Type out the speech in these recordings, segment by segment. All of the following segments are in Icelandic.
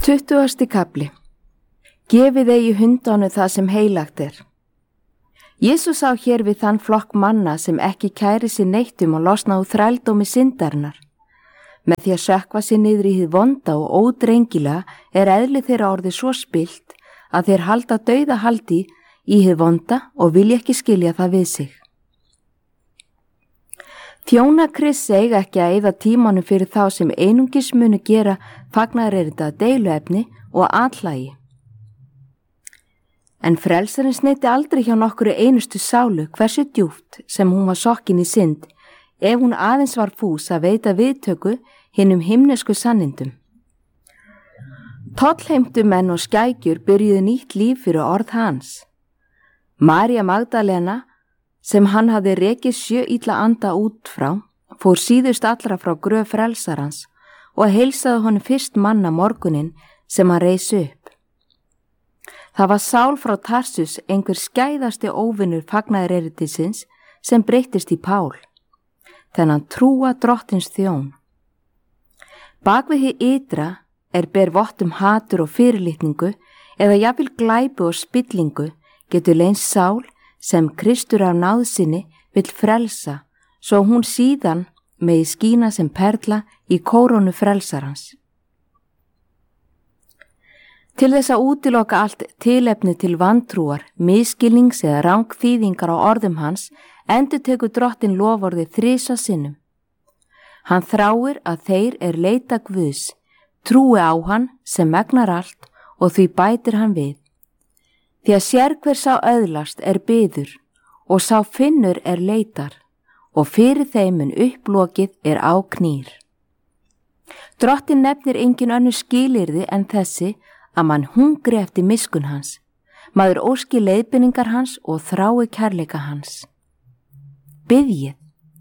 20. kafli. Gefið eigi hundánum það sem heilagt er. Jesús á hér við þann flokk manna sem ekki kæri sér neitt og losna úr þrældómi syndarinnar. Með því að sökkva sér niður í hið vonda og ódrengilega er eðli þeirra orðið svo spillt að þeir halda dauðahaldi í hið vonda og vilja ekki skilja það við sig. Þjóna Krists eiga ekki að eyða tímanum fyrir þá sem einungis munu gera fagnaðarerindi að deiluefni og atlægi. En frelsarinn sneiddi aldrei hjá nokkru einustu sálu hversu djúpt sem hún var sokkin í synd, ef hún aðeins var fús að veita viðtöku hinum himnesku sannindum. Tollheimtu menn og skækjur byrjuðu nýtt líf fyrir orð hans. María Magdalena, sem hann hafði rekið 7 illa anda út frá, fór síðust allra frá gröf frelsarans og heilsaði honum fyrst manna morgunin sem hann reis upp. Það var Sál frá Tarsus, einhver skæðasti óvinur fagnaðarerindisins, sem breyttist í Pál, þennan trúa drottins þjón. Bak við hið ytra ber vott hatur og fyrirlitningu eða jafnvel glæpu og spillingu getur leynst Sál sem Kristur af náðsinni vill frelsa, svo hún síðan megi skína sem perla í kórónu frelsarans. Til þess að útiloka allt tilefni til vantrúar, misskilnings eða rangþýðingar á orðum hans, endurtekur drottin loforðið 3 sinnum. Hann þráir að þeir leita Guðs, trúi á hann sem megnar allt og því bætir hann við. Því að sérhver sá öðlast biður og sá finnur leitar og fyrir þeimun upplokið á knýr. Drottin nefnir engin önnur skilyrði en þessi að mann hungri eftir miskunn hans, maður óski leiðbeiningar hans og þrái kærleika hans. Biðjið.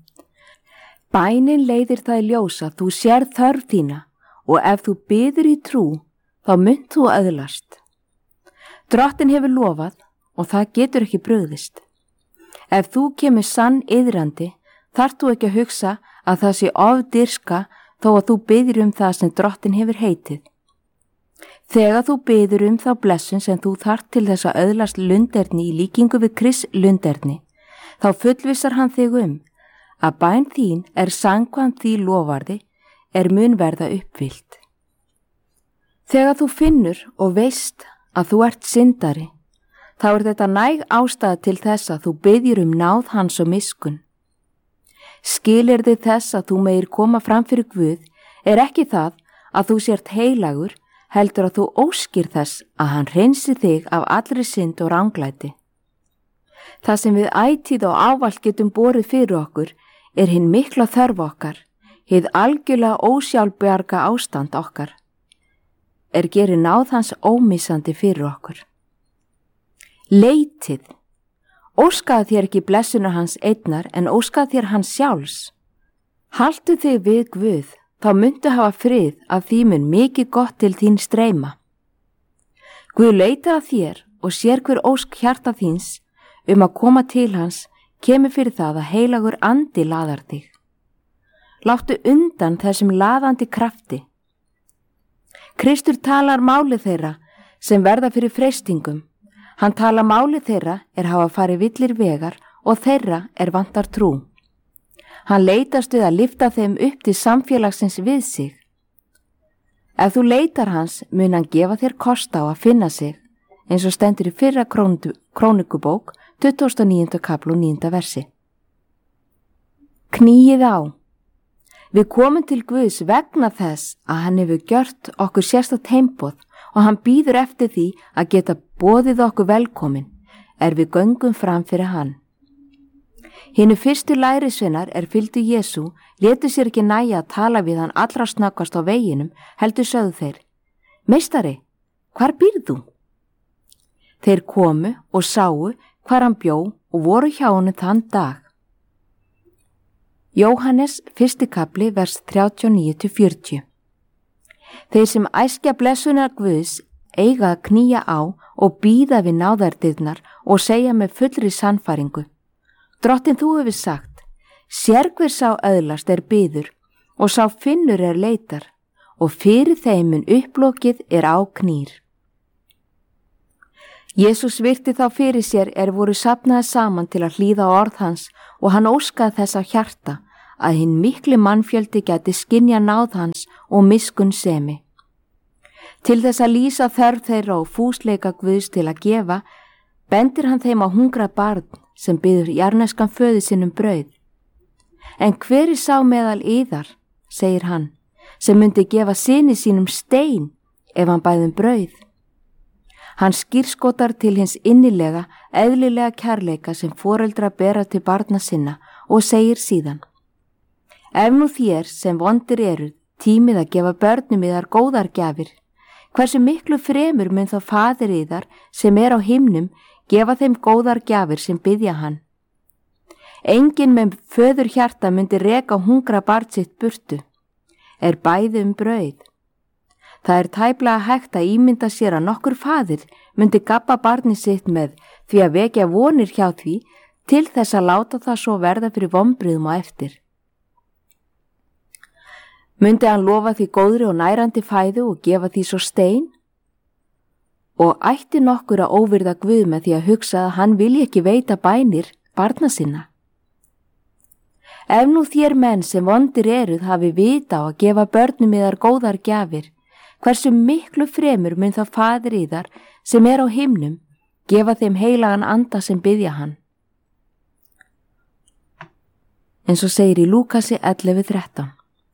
Bænin leiðir það í ljós að þú sér þörf þína og ef þú biður í trú, þá munt þú öðlast. Drottin hefur lofað og það getur ekki brugðist. Ef þú kemur sann iðrandi, þarft þú ekki að hugsa að það sé ofdirska þó að þú biður það sem drottin hefur heitið. Þegar þú biður þá blessun sem þú þarft til þess að öðlast lunderni í líkingu við Krists lunderni, þá fullvissar hann þig að bæn þín samkvæmt því lofarði mun verða uppfyllt. Þegar þú finnur og veist að þú ert syndari, þá þetta næg ástæða til þess að þú biðjir náð hans og miskunn. Skilyrði þess að þú megir koma fram fyrir Guð ekki það að þú sért heilagur, heldur að þú óskir þess að hann hreinsi þig af allri synd og ranglæti. Það sem við ætíð og ávallt getum borið fyrir okkur hinn mikla þörf okkar, hið algjörlega ósjálfbjarga ástand okkar, gerir náð hans ómissandi fyrir okkur. Leitið. Óskaðu þér ekki blessunar hans einnar en óskaðu þér hans sjálfs. Haltu þig við Guð, þá muntu hafa frið að því mun mikið gott til þín streyma. Guð leitar að þér og sér hver ósk hjarta þíns að koma til hans kemur fyrir það að heilagur andi laðar þig. Láttu undan þessum laðandi krafti. Kristur talar máli þeirra sem verða fyrir freistingum. Hann talar máli þeirra hafa farið villir vegar og þeirra vantar trú. Hann leitast við að lyfta þeim upp til samfélagsins við sig. Ef þú leitar hans mun hann gefa þér kost á að finna sig, eins og stendur í fyrra krónikubók 29. kapla 9. versi. Knýið á. Við komum til Guðs vegna þess að hann hefur gjört okkur sérstakt heimboð og hann býður eftir því að geta boðið okkur velkomin við göngum fram fyrir hann. Hinu fyrstu lærisveinar fylgdu Jesú létu sér ekki nægja að tala við hann allra snöggvast á veginum, heldur sögðu þeir: Meistari, hvar býrð þú? Þeir komu og sáu hvar hann bjó og voru hjá honum þann dag. Jóhannes 1. kapli vers 39-40. Þeir sem æskja blessunar Guðs eiga að knýja á og bíða við náðardyrnar og segja með fullri sannfæringu: Drottin, þú hefur sagt, sérhver sá öðlast biður og sá finnur leitar og fyrir þeim mun upplokið á knýr. Jesús virti þá fyrir sér voru safnaði saman til að hlýða á orð hans og hann óskaði þess af hjarta að hinn mikli mannfjöldi gæti skynja náð hans og miskunn semi. Til þess að lýsa þörf þeirra og fúsleika Guðs til að gefa, bendir hann þeim á hungrað barn sem biður jarðneskan föður sinn brauð. En hver sá meðal yðar, segir hann, sem myndi gefa syni sínum stein ef hann bæði brauð? Hann skírskotar til hins innilega, eðlilega kærleika sem foreldra bera til barna sinna og segir síðan: Ef nú þér sem vondir eruð tímið að gefa börnum yðar góðar gjafir, hversu miklu fremur mun þá faðir yðar sem á himnum gefa þeim góðar gjafir sem biðja hann. Enginn með föður hjarta myndi reka hungra barn sitt burtu, bæði brauð. Það tæplega hægt að ímynda sér að nokkur faðir myndi gabba barni sitt með því að vekja vonir hjá því til þess að láta það svo verða fyrir vonbrigðum á eftir. Myndi hann lofa því góðri og nærandi fæðu og gefa því svo stein? Og ætti nokkur að óvirða Guð með því að hugsa að hann vilji ekki veita bænir barna sinna? Ef nú þér menn sem vondir eruð hafi vita á að gefa börnum yðar góðar gjafir, hversu miklu fremur mun þá faðir yðar sem á himnum gefa þeim heilagan anda sem biðja hann. Eins og segir í Lúkasi 11:13.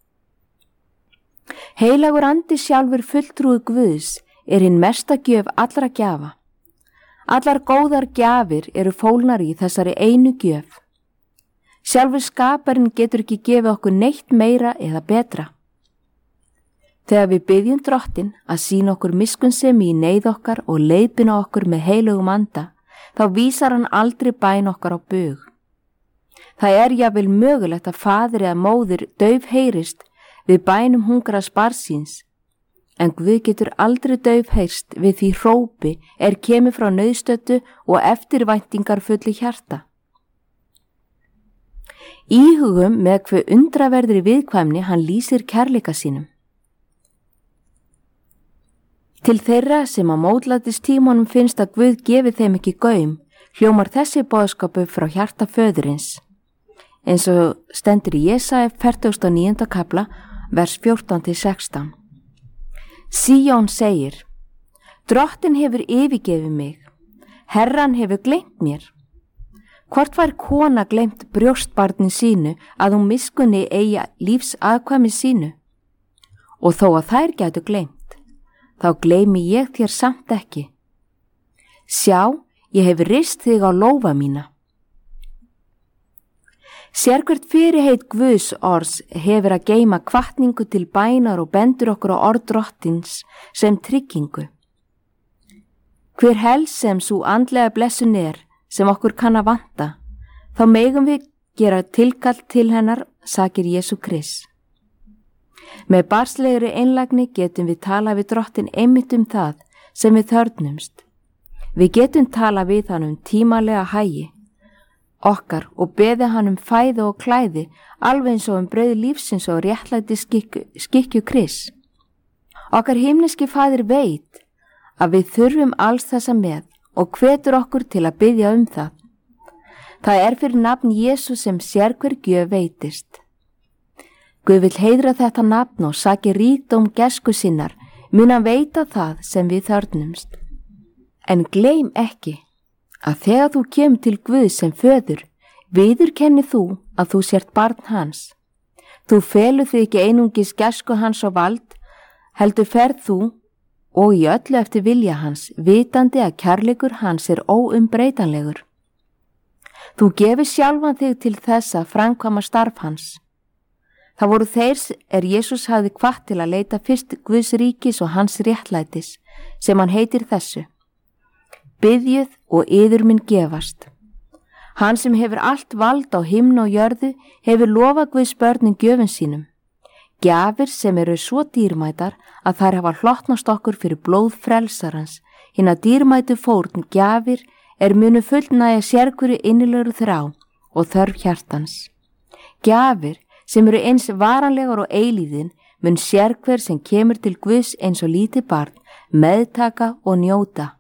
Heilagur andi sjálfur fulltrúi Guðs hinn mesta gjöf allra gjafa. Allar góðar gjafir fólgnar í þessari einu gjöf. Sjálfur skaparinn getur ekki gefið okkur neitt meira eða betra. Þegar við biðjum Drottinn að sýna okkur miskunnsemi í neyð okkar og leiðbeina okkur með heilugum anda, þá vísar hann aldrei bæn okkar á bug. Það jafnvel mögulegt að faðir eða móðir dauf heyrist við bænum hungraðs barns síns, en Guð getur aldrei dauf heyrst við því hrópi kemur frá nauðstöddu og eftirvæntingar fullu hjarta. Íhugum með hve undraverðri viðkvæmni hann lýsir kærleika sínum. Til þeirra sem á mótlætistímanum finnst að Guð gefi þeim ekki gaum, hljómar þessi boðskapu frá hjarta föðurins. Eins og stendur í Jesaja 49. kafla, vers 14-16. Síón segir: Drottinn hefur yfirgefið mig, Herran hefur gleymt mér. Hvort var kona gleymt brjóstbarnin sínu að hún miskunni eigi lífsafkvæmi sínu? Og þó að þær gætu gleymt, þá gleymi ég þér samt ekki. Sjá, ég hef rist þig á lófa mína. Sérhvert fyrirheit Guðs orðs hefur að geyma hvatningu til bænar og bendur okkur á orð Drottins sem tryggingu. Hver helst sem sú andlega blessun sem okkur kann að vanta, þá megum við gera tilkall til hennar, sakir Jesú Krist. Með barnslegri einlægni getum við tala við Drottinn einmitt það sem við þörfnumst. Við getum tala við hann tímalega hagi okkar og beðið hann fæði og klæði, alveg eins og brauð lífsins og réttlæti skikkju Krist. Okkar himneski faðir veit að við þurfum alls þessa með og hvetur okkur til að biðja það. Það fyrir nafn Jesú sem sérhver gjöf veitist. Guð vill heiðra þetta nafn og saki ríkdóm gæsku sinnar, mun hann veita það sem við þörfnumst. En gleym ekki að þegar þú kemur til Guð sem föður, viðurkenni þú að þú sért barn hans. Þú felur þig ekki einungis gæsku hans og vald, heldur ferð þú og í öllu eftir vilja hans, vitandi að kærleikur hans óumbreytanlegur. Þú gefur sjálfan þig til þess að framkvæma starf hans. Það voru þeir Jesús hafði hvatt til að leita fyrst Guðs ríkis og hans réttlætis, sem hann heitir þessu: Biðjið og yður mun gefast. Hann sem hefur allt vald á himnu og jörðu hefur lofað Guðs börnin gjöfum sínum. Gjafir sem svo dýrmætar að þær hafa hlottnast okkur fyrir blóð frelsarans, hina dýrmætu fórn gjafir munu fullnægja sérhverju innilegur þrá og þörf hjartans. Gjafir sem eins varanlegar og eilíðin mun sérhver sem kemur til Guðs eins og lítið barn meðtaka og njóta.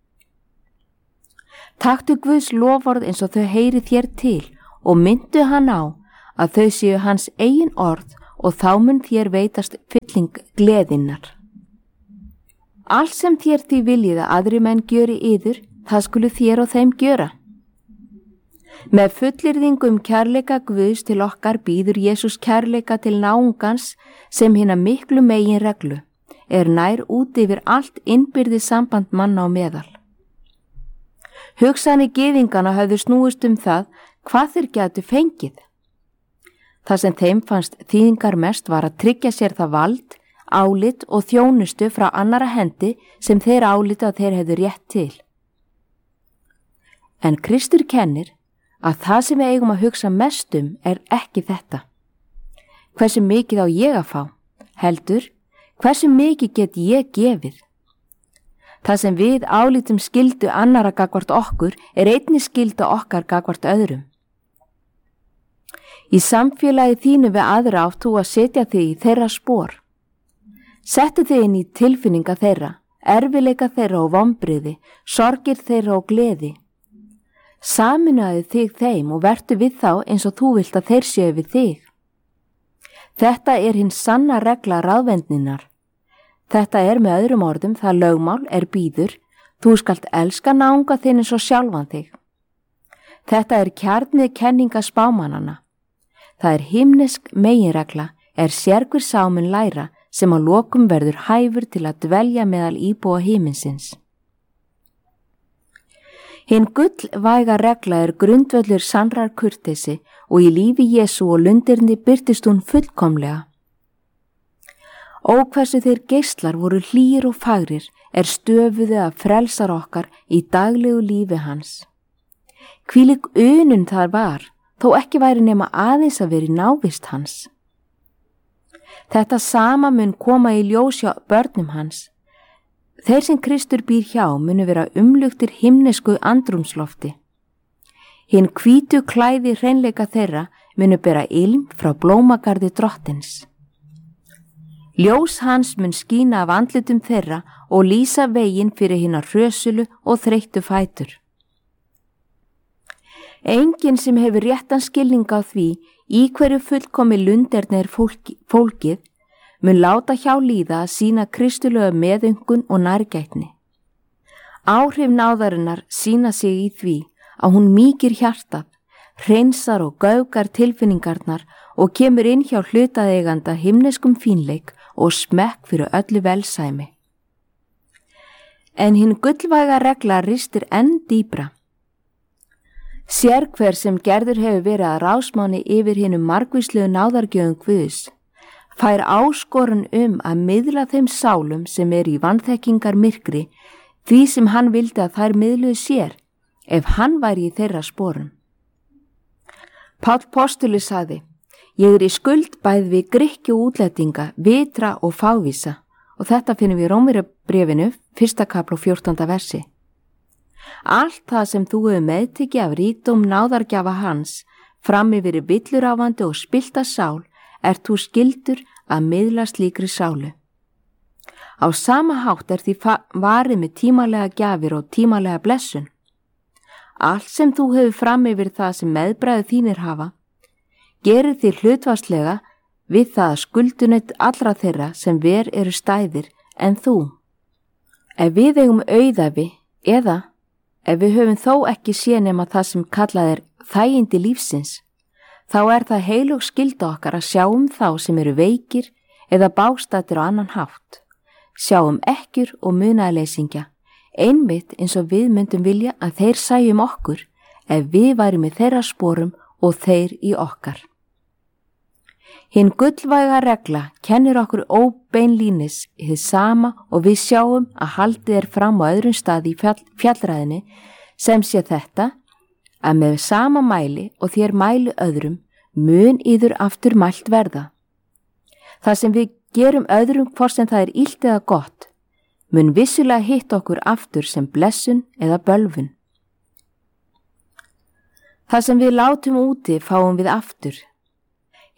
Taktu Guðs loforð eins og þau heyri þér til og myndu hann á að þau séu hans eigin orð og þá mun þér veitast fylling gleðinnar. Allt sem þér því viljið að aðri menn gjöri yður, það skulu þér og þeim gjöra. Með fullyrðingu kærleika Guðs til okkar býður Jesús kærleika til náungans sem hina miklu megin reglu, nær út yfir allt innbyrðis samband manna á meðal. Hugsanir gyðingana höfðu snúist það hvað þeir gætu fengið. Það sem þeim fannst þýðingar mest var að tryggja sér það vald, álit og þjónustu frá annara hendi sem þeir álita að þeir hefðu rétt til. En Kristur kennir að það sem við eigum að hugsa mest ekki þetta. Hversu mikið á ég að fá? Heldur, hversu mikið get ég gefið? Það sem við álítum skyldu annara gagvart okkur einnig skylda okkar gagvart öðrum. Í samfélagi þínu við aðra átt þú að setja þig í þeirra spor. Settu þig inn í tilfinninga þeirra, erfileika þeirra og vonbrigði, sorgir þeirra og gleði. Saminaðu þig þeim og vertu við þá eins og þú vilt að þeir séu við þig. Þetta hin sanna regla ráðvendninnar. Þetta með öðrum orðum það lögmál býður, þú skalt elska náunga þinn eins og sjálfan þig. Þetta kjarnið kenninga spámannana. Það himnesk meginregla sérhver sá mun læra sem að lokum verður hæfur til að dvelja meðal íbúa himinsins. Hin gullvæga regla grundvöllur sannrar kurteisi og í lífi Jesú og lundirni birtist hún fullkomlega. Ó hversu þeir geislar voru hlýir og fagrir stöfuðu að frelsar okkar í daglegu lífi hans. Hvílík unun þar var, þó ekki væri nema aðeins að vera í návist hans. Þetta sama mun koma í ljós hjá börnum hans. Þeir sem Kristur býr hjá munu vera umluktir himnesku andrúmslofti. Hin hvítu klæði hreinleika þeirra munu bera ilm frá blómagarði drottins. Ljós hans mun skína af andlitum þeirra og lýsa veginn fyrir hinar hrösulu og þreyttu fætur. Enginn sem hefur réttan skilning á því í hverju fullkomi lundernir fólkið mun láta hjá líða að sýna kristulegu meðöngun og nærgætni. Áhrif náðarinnar sýna sig í því að hún mýkir hjartað, hreinsar og gaugar tilfinningarnar og kemur inn hjá hlutaðeiganda himneskum fínleik og smekk fyrir öllu velsæmi. En hin gullvæga regla ristir enn dýpra. Sérhver sem gerður hefur verið að rásmáni yfir hinum margvíslegu náðargjöfum Guðs, fær áskorun að miðla þeim sálum sem í vanþekkingar myrkri því sem hann vildi að þær miðluðu sér, ef hann væri í þeirra sporum. Páll postuli sagði: Ég í skuld bæði við Grikki og útlendinga, vitra og fávísa, og þetta finnum við í Rómverjabréfinu, 1. kapla og 14. versi. Allt það sem þú hefur meðtekið af ríkdóm náðargjafa hans, fram yfir villuráfandi og spillta sál, þú skyldur að miðla slíkri sálu. Á sama hátt því varið með tímalega gjafir og tímalega blessun. Allt sem þú hefur fram yfir það sem meðbræðu þínir hafa, gerir þér hlutfallslega við það að skuldunett allra þeirra sem eru stæðir en þú. Ef við eigum auðæfi eða ef við höfum þó ekki séð nema það sem kallað þægindi lífsins, þá það heilög skylda okkar að sjá þá sem eru veikir eða bástættir á annan hátt. Sjá ekkjur og munaðleysingja, einmitt eins og við myndum vilja að þeir sæju okkur ef við værum í þeirra sporum og þeir í okkar. Hin gullvæga regla kennir okkur óbeinlínis hið sama og við sjáum að haldið fram á öðrum staði í fjallræðinni sem sé þetta að með sama mæli og þér mæli öðrum mun yður aftur mælt verða. Það sem við gerum öðrum hvort sem það illt eða gott mun vissulega hitt okkur aftur sem blessun eða bölvun. Það sem við látum úti fáum við aftur.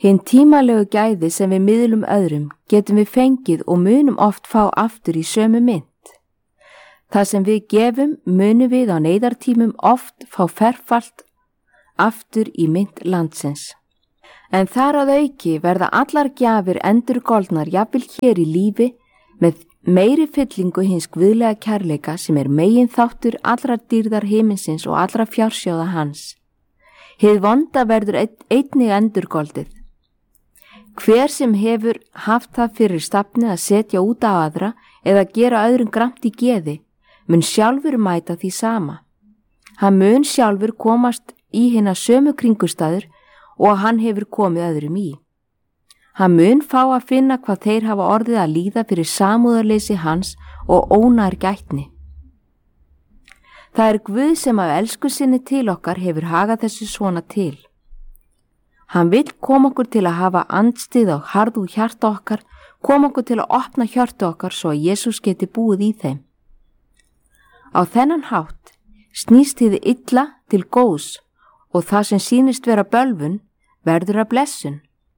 Hinn tímalegu gæði sem við miðlum öðrum getum við fengið og munum oft fá aftur í sömu mynt. Það sem við gefum munum við á neyðartímum oft fá ferfalt aftur í mynt landsins. En þar að auki verða allar gjafir endurgoldnar jafnvel hér í lífi með meiri fyllingu hins guðlega kærleika sem megin þáttur allrar dýrðar himinsins og allra fjársjóða hans. Hið vonda verður einnig endurgoldið. Hver sem hefur haft það fyrir stafni að setja út á aðra eða gera öðrum gramt í geði, mun sjálfur mæta því sama. Hann mun sjálfur komast í hina sömu kringustæður og hann hefur komið öðrum í. Hann mun fá að finna hvað þeir hafa orðið að líða fyrir samúðarleysi hans og ónær gætni. Það er Guð sem af elsku sinni til okkar hefur hagað þessu svona til. Hann vill koma okkur til að hafa andstið á harðu hjarta okkar, koma okkur til að opna hjarta okkar svo að Jesús geti búið í þeim. Á þennan hátt snýst hið illa til góðs og það sem sýnist vera bölvun verður að blessun.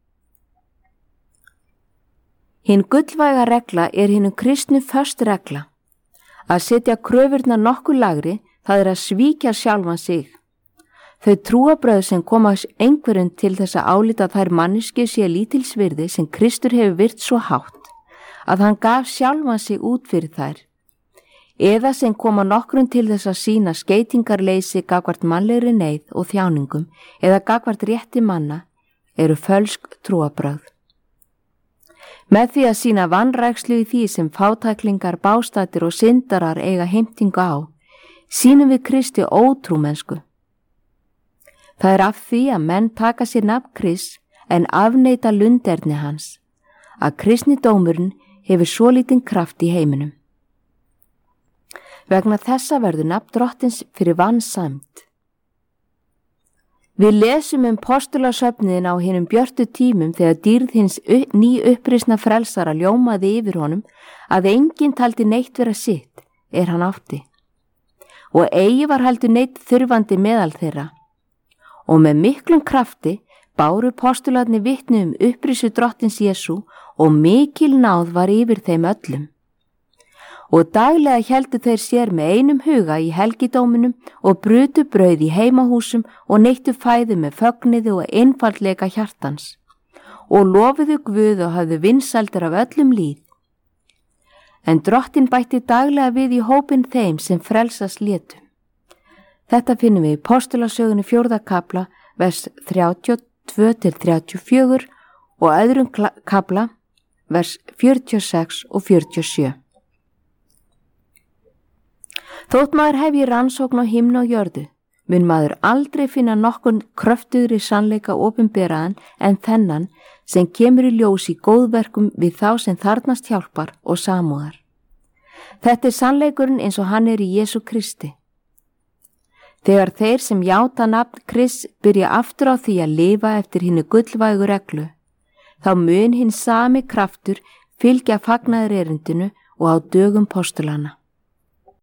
Hinn gullvæga regla er hinum kristnu föst regla. Að setja kröfurnar nokkuð lagri, það er að svíkja sjálfan sig. Þau trúarbrögð sem koma einhverjum til þess að álíta þær manneskju sé lítilsvirði sem Kristur hefur virt svo hátt, að hann gaf sjálfan sig út fyrir þær, eða sem koma nokkrum til þess að sýna skeytingarleysi gagvart mannlegri neyð og þjáningum eða gagvart rétti manna, eru fölsk trúarbrögð. Með því að sýna vanrækslu í því sem fátæklingar, bástættir og syndarar eiga heimtingu á, sýnum við Kristi ótrúmennsku. Það er af því að menn taka sér nafn Krists en afneita lunderni hans, að kristnidómurinn hefur svo lítinn kraft í heiminum. Vegna þessa verður nafn Drottins fyrir vansamt. Við lesum postulasöfniðin á hinum björtu tímum þegar dýrð hins nýupprisna frelsara ljómaði yfir honum að enginn taldi neitt vera sitt hann átti. Og eigi var heldur neitt þurfandi meðal þeirra. Og með miklum krafti báru postularnir vitni upprisu Drottins Jesú og mikil náð var yfir þeim öllum. Og daglega héldu þeir sér með einum huga í helgidóminum og brutu brauð í heimahúsum og neittu fæðu með fögniði og einfaldleika hjartans og lofuðu Guð og hafðu vinsældir af öllum líð. En Drottinn bætti daglega við í hópinn þeim sem frelsast létu. Þetta finnum við í Postulasögunni 4. kafla, vers 32-34 og öðrum kafla, vers 46 og 47. Þótt maður hefji rannsókn á himni og jörðu, mun maður aldrei finna nokkurn kröftugri sannleika opinberaðan en þennan sem kemur í ljós í góðverkum við þá sem þarnast hjálpar og samúðar. Þetta er sannleikurinn eins og hann í Jesú Kristi. Þegar þeir sem játa nafn Krists byrja aftur á því að lifa eftir hinni gullvægu reglu, þá mun hinn sami kraftur fylgja fagnaðarerindinu og á dögum postulana.